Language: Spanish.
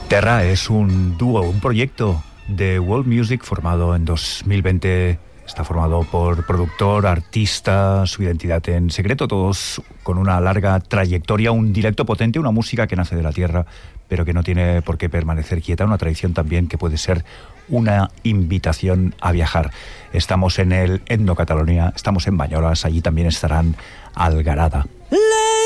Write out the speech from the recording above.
Terra es un dúo, un proyecto de World Music formado en 2020. Está formado por productor, artista, su identidad en secreto, todos con una larga trayectoria, un directo potente, una música que nace de la tierra, pero que no tiene por qué permanecer quieta, una tradición también que puede ser una invitación a viajar. Estamos en el Etno Catalunya, estamos en Banyoles, allí también estarán Algarada.